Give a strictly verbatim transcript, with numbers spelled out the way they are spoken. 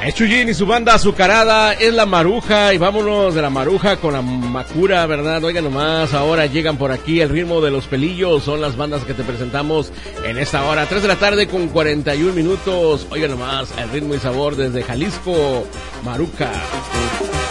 Es Chuyín y su banda azucarada, es la Maruja, y vámonos de la Maruja con la Macura, ¿verdad? Oigan nomás, ahora llegan por aquí el ritmo de los pelillos, son las bandas que te presentamos en esta hora, tres de la tarde con cuarenta y un minutos, oigan nomás, el ritmo y sabor desde Jalisco, Maruca.